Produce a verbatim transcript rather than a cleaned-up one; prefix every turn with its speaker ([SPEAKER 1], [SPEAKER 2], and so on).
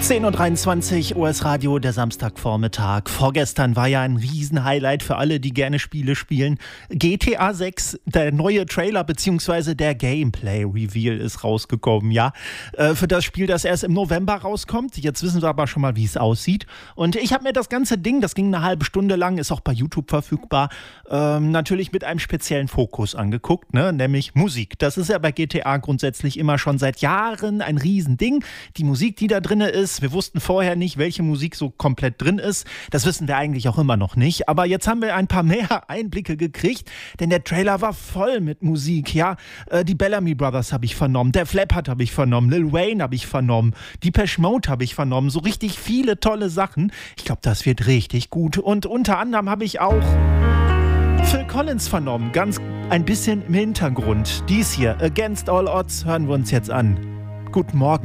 [SPEAKER 1] zehn Uhr dreiundzwanzig, O S Radio, der Samstagvormittag. Vorgestern war ja ein Riesenhighlight für alle, die gerne Spiele spielen. G T A sechs, der neue Trailer bzw. der Gameplay-Reveal ist rausgekommen, ja. Äh, für das Spiel, das erst im November rauskommt. Jetzt wissen wir aber schon mal, wie es aussieht. Und ich habe mir das ganze Ding, das ging eine halbe Stunde lang, ist auch bei YouTube verfügbar, ähm, natürlich mit einem speziellen Fokus angeguckt, ne? Nämlich Musik. Das ist ja bei G T A grundsätzlich immer schon seit Jahren ein Riesending. Die Musik, die da drin ist, wir wussten vorher nicht, welche Musik so komplett drin ist. Das wissen wir eigentlich auch immer noch nicht. Aber jetzt haben wir ein paar mehr Einblicke gekriegt, denn der Trailer war voll mit Musik, ja. Äh, die Bellamy Brothers habe ich vernommen, Def Leppard habe ich vernommen, Lil Wayne habe ich vernommen, Depeche Mode habe ich vernommen. So richtig viele tolle Sachen. Ich glaube, das wird richtig gut. Und unter anderem habe ich auch Phil Collins vernommen, ganz ein bisschen im Hintergrund. Dies hier, Against All Odds, hören wir uns jetzt an. Guten Morgen.